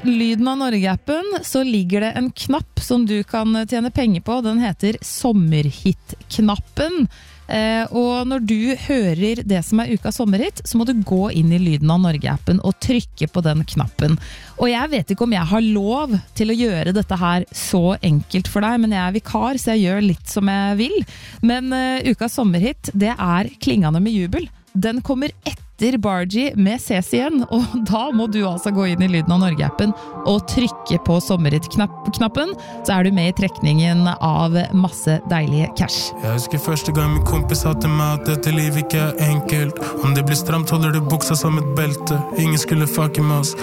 Lyden av Norge-appen så ligger det en knapp som du kan tjene penger på. Den heter Sommerhit-knappen. Og når du hører det som ukas sommerhit, så må du gå inn i Lyden av Norge-appen og trykke på den knappen. Og jeg vet ikke om jeg har lov til å gjøre dette her så enkelt for deg, men jeg vikar, så jeg gjør litt som jeg vil. Men ukas sommerhit, det klingende med jubel. Den kommer etter Bargie med Ses igjen, og da må du altså gå inn i Lyden av Norge-appen og trykke på sommerhit-knappen, så du med i trekningen av masse deilige cash. Jeg husker første gang min kompis sa til meg at dette liv ikke enkelt. Om det blir stramt holder du buksa som et belte. Ingen skulle fucke med oss,